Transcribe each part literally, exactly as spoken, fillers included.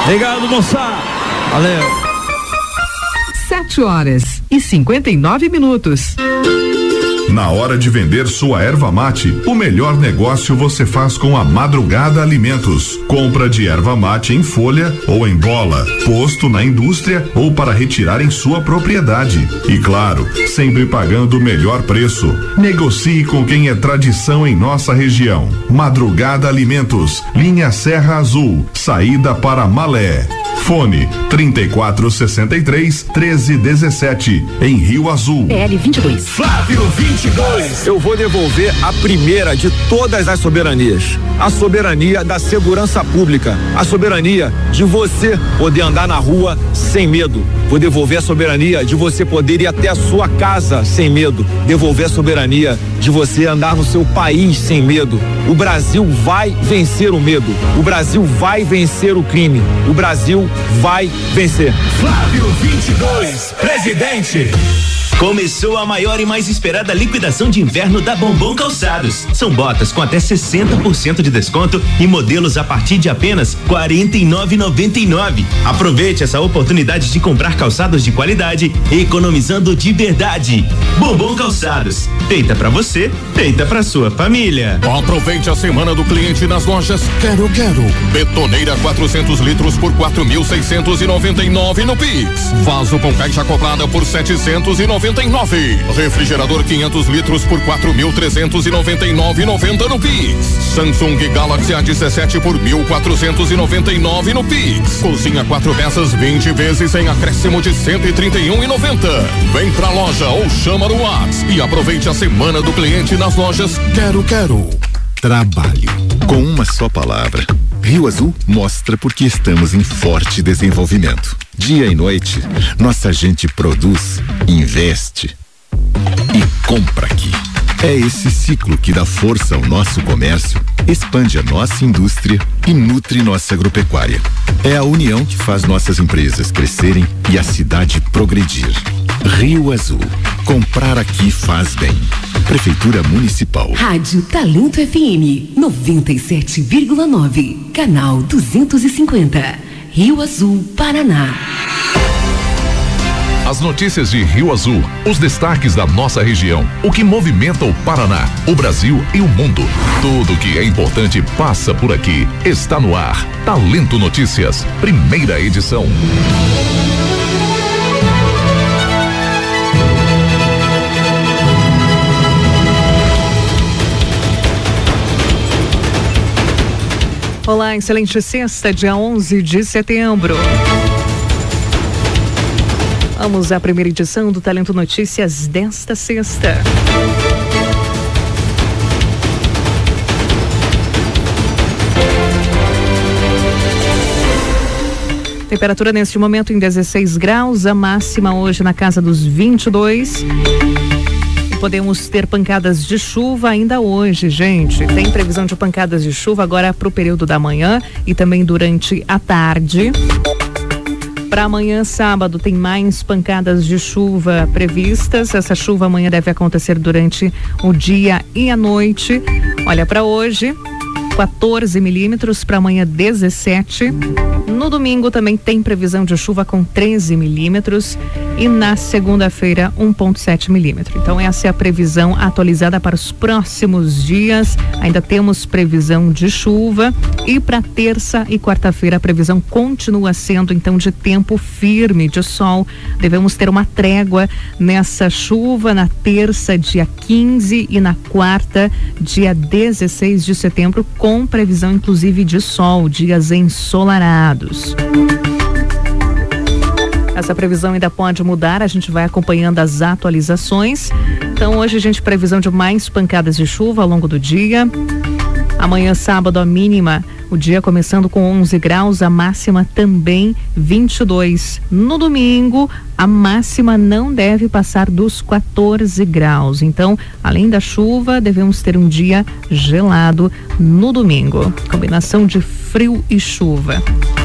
Obrigado, moçada. Valeu. Sete horas e cinquenta e nove minutos. Na hora de vender sua erva mate, o melhor negócio você faz com a Madrugada Alimentos. Compra de erva mate em folha ou em bola, posto na indústria ou para retirar em sua propriedade. E claro, sempre pagando o melhor preço. Negocie com quem é tradição em nossa região. Madrugada Alimentos, linha Serra Azul, saída para Malé. Fone trinta e quatro, sessenta e três, treze, dezessete, em Rio Azul. L vinte e dois. Flávio vinte e dois. Eu vou devolver a primeira de todas as soberanias. A soberania da segurança pública. A soberania de você poder andar na rua sem medo. Vou devolver a soberania de você poder ir até a sua casa sem medo. Devolver a soberania de você andar no seu país sem medo. O Brasil vai vencer o medo. O Brasil vai vencer o crime. O Brasil vai vencer. Flávio vinte e dois, presidente. Começou a maior e mais esperada liquidação de inverno da Bombom Calçados. São botas com até sessenta por cento de desconto e modelos a partir de apenas quarenta e nove reais e noventa e nove centavos. Aproveite essa oportunidade de comprar calçados de qualidade, economizando de verdade. Bombom Calçados, feita pra você, feita pra sua família. Aproveite a semana do cliente nas lojas Quero Quero. Betoneira quatrocentos litros por quatro mil seiscentos e noventa e nove no Pix. Vaso com caixa acoplada por setecentos e noventa e nove. Refrigerador quinhentos litros por quatro mil trezentos e noventa e nove e noventa no Pix. Samsung Galaxy A dezessete por mil quatrocentos e noventa e nove no Pix. Cozinha quatro peças vinte vezes sem acréscimo de cento e trinta e um e noventa. Vem pra loja ou chama no WhatsApp e aproveite a semana do cliente nas lojas Quero Quero. Trabalho. Com uma só palavra. Rio Azul mostra porque estamos em forte desenvolvimento. Dia e noite, nossa gente produz, investe e compra aqui. É esse ciclo que dá força ao nosso comércio, expande a nossa indústria e nutre nossa agropecuária. É a união que faz nossas empresas crescerem e a cidade progredir. Rio Azul. Comprar aqui faz bem. Prefeitura Municipal. Rádio Talento F M noventa e sete vírgula nove, canal duzentos e cinquenta, Rio Azul, Paraná. As notícias de Rio Azul, os destaques da nossa região, o que movimenta o Paraná, o Brasil e o mundo. Tudo que é importante passa por aqui. Está no ar. Talento Notícias, primeira edição. Olá, excelente sexta, dia onze de setembro. Vamos à primeira edição do Talento Notícias desta sexta. Temperatura neste momento em dezesseis graus, a máxima hoje na casa dos vinte e dois. Podemos ter pancadas de chuva ainda hoje, gente. Tem previsão de pancadas de chuva agora para o período da manhã e também durante a tarde. Para amanhã, sábado, tem mais pancadas de chuva previstas. Essa chuva amanhã deve acontecer durante o dia e a noite. Olha, para hoje, quatorze milímetros, para amanhã dezessete. No domingo também tem previsão de chuva com treze milímetros e na segunda-feira um vírgula sete milímetro. Então essa é a previsão atualizada para os próximos dias. Ainda temos previsão de chuva e para terça e quarta-feira a previsão continua sendo então de tempo firme, de sol. Devemos ter uma trégua nessa chuva na terça, dia quinze, e na quarta, dia dezesseis de setembro, com previsão inclusive de sol, dias ensolarados. Essa previsão ainda pode mudar, a gente vai acompanhando as atualizações. Então hoje a gente previsão de mais pancadas de chuva ao longo do dia. Amanhã, sábado, a mínima, o dia começando com onze graus, a máxima também vinte e dois. No domingo, a máxima não deve passar dos quatorze graus. Então, além da chuva, devemos ter um dia gelado no domingo. Combinação de frio e chuva.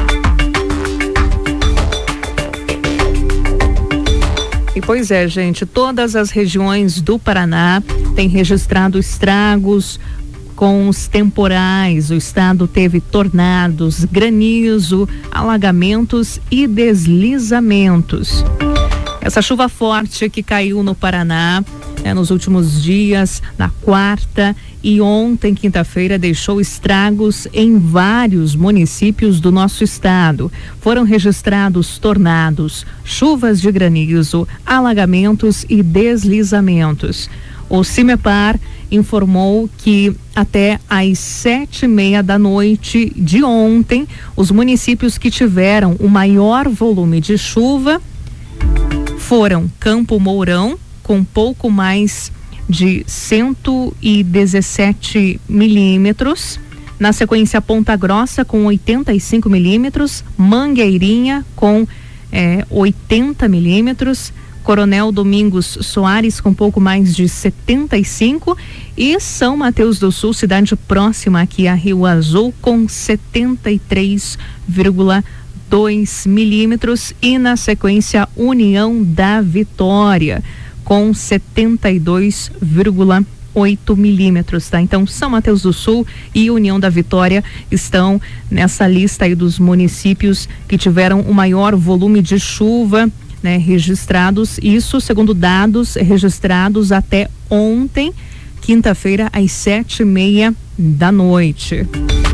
E pois é, gente, todas as regiões do Paraná têm registrado estragos com os temporais. O estado teve tornados, granizo, alagamentos e deslizamentos. Essa chuva forte que caiu no Paraná, né, nos últimos dias, na quarta e ontem, quinta-feira, deixou estragos em vários municípios do nosso estado. Foram registrados tornados, chuvas de granizo, alagamentos e deslizamentos. O CIMEPAR informou que até às sete e meia da noite de ontem, os municípios que tiveram o maior volume de chuva foram Campo Mourão, com pouco mais de cento e dezessete milímetros. Na sequência, Ponta Grossa, com oitenta e cinco milímetros. Mangueirinha, com eh, oitenta milímetros. Coronel Domingos Soares, com pouco mais de setenta e cinco. E São Mateus do Sul, cidade próxima aqui a Rio Azul, com setenta e três vírgula dois milímetros, e na sequência União da Vitória com setenta e dois vírgula oito milímetros, tá? Então São Mateus do Sul e União da Vitória estão nessa lista aí dos municípios que tiveram o maior volume de chuva, né, registrados, isso segundo dados registrados até ontem, quinta-feira, às sete e meia da noite.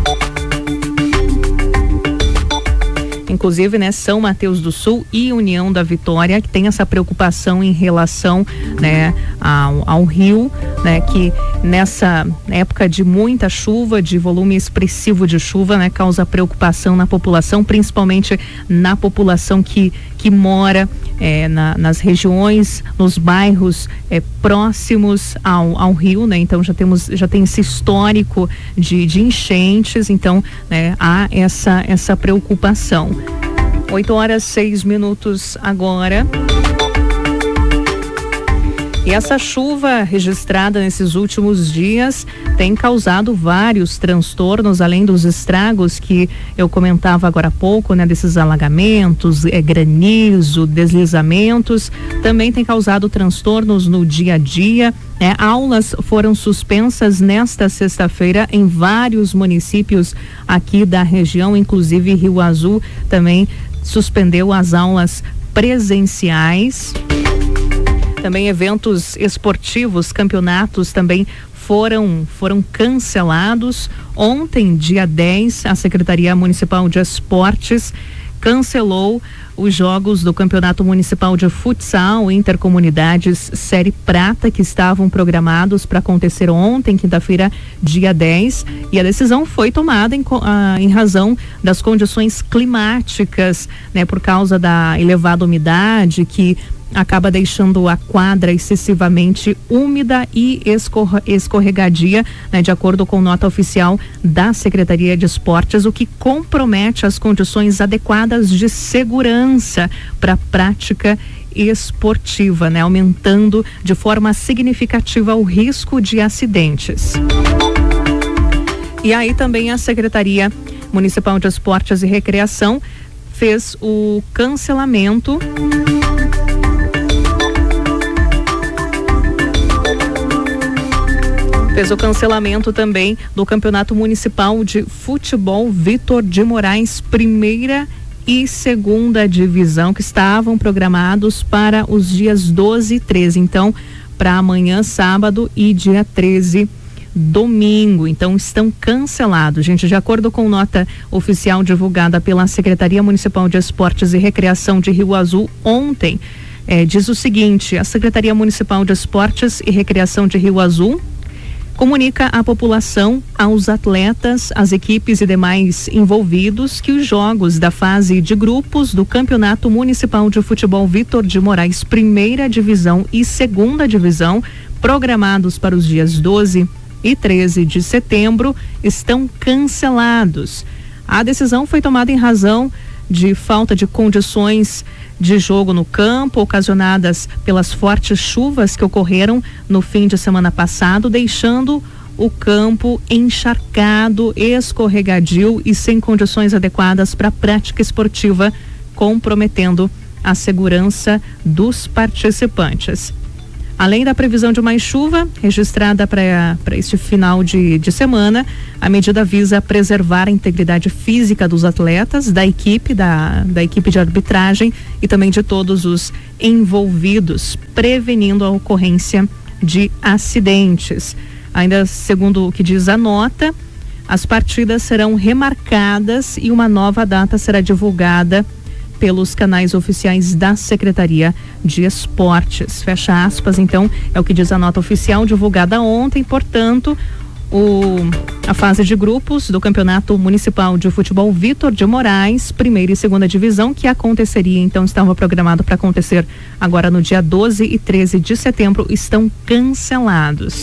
Inclusive, né, São Mateus do Sul e União da Vitória, que tem essa preocupação em relação, né, ao, ao rio, né, que nessa época de muita chuva, de volume expressivo de chuva, né, causa preocupação na população, principalmente na população que, que mora é, na, nas regiões, nos bairros é, próximos ao, ao rio, né? Então já temos, já tem esse histórico de, de enchentes, então, né, há essa, essa preocupação. oito horas, seis minutos agora. E essa chuva registrada nesses últimos dias tem causado vários transtornos, além dos estragos que eu comentava agora há pouco, né? Desses alagamentos, é, granizo, deslizamentos, também tem causado transtornos no dia a dia. É, aulas foram suspensas nesta sexta-feira em vários municípios aqui da região, inclusive Rio Azul também suspendeu as aulas presenciais. Também eventos esportivos, campeonatos também foram, foram cancelados. Ontem, dia dez, a Secretaria Municipal de Esportes cancelou os jogos do Campeonato Municipal de Futsal Intercomunidades Série Prata, que estavam programados para acontecer ontem, quinta-feira, dia dez, e a decisão foi tomada em, ah, em razão das condições climáticas, né, por causa da elevada umidade que acaba deixando a quadra excessivamente úmida e escorre, escorregadia, né, de acordo com nota oficial da Secretaria de Esportes, o que compromete as condições adequadas de segurança para a prática esportiva, né, aumentando de forma significativa o risco de acidentes. E aí também a Secretaria Municipal de Esportes e Recreação fez o cancelamento fez o cancelamento também do Campeonato Municipal de Futebol Vitor de Moraes, primeira e segunda divisão, que estavam programados para os dias doze e treze, então para amanhã, sábado, e dia treze, domingo. Então estão cancelados, gente. De acordo com nota oficial divulgada pela Secretaria Municipal de Esportes e Recreação de Rio Azul ontem, eh, diz o seguinte: a Secretaria Municipal de Esportes e Recreação de Rio Azul comunica à população, aos atletas, às equipes e demais envolvidos que os jogos da fase de grupos do Campeonato Municipal de Futebol Vitor de Moraes, primeira divisão e segunda divisão, programados para os dias doze e treze de setembro, estão cancelados. A decisão foi tomada em razão de falta de condições de jogo no campo, ocasionadas pelas fortes chuvas que ocorreram no fim de semana passado, deixando o campo encharcado, escorregadio e sem condições adequadas para a prática esportiva, comprometendo a segurança dos participantes. Além da previsão de mais chuva registrada para este final de, de semana, a medida visa preservar a integridade física dos atletas, da equipe, da, da equipe de arbitragem e também de todos os envolvidos, prevenindo a ocorrência de acidentes. Ainda segundo o que diz a nota, as partidas serão remarcadas e uma nova data será divulgada pelos canais oficiais da Secretaria de Esportes. Fecha aspas, então, é o que diz a nota oficial divulgada ontem. Portanto, o, a fase de grupos do Campeonato Municipal de Futebol Vitor de Moraes, primeira e segunda divisão, que aconteceria, então, estava programado para acontecer agora no dia doze e treze de setembro, estão cancelados.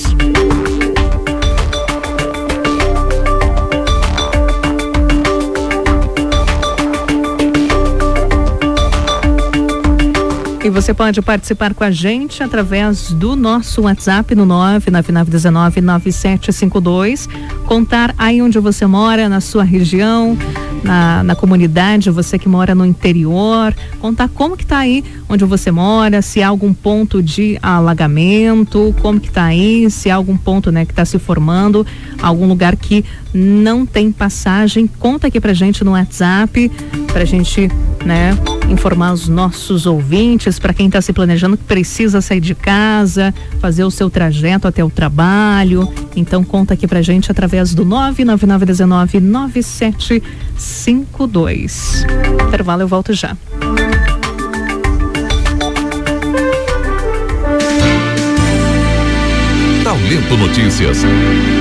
E você pode participar com a gente através do nosso WhatsApp no nove nove nove um nove nove sete cinco dois. Contar aí onde você mora, na sua região, na, na comunidade, você que mora no interior. Contar como que tá aí onde você mora, se há algum ponto de alagamento, como que tá aí, se há algum ponto, né, que tá se formando, algum lugar que não tem passagem. Conta aqui pra gente no WhatsApp, pra gente, né, informar os nossos ouvintes, para quem está se planejando que precisa sair de casa, fazer o seu trajeto até o trabalho. Então conta aqui pra gente através do nove nove nove um nove nove sete cinco dois. Intervalo, eu volto já. Talento Notícias.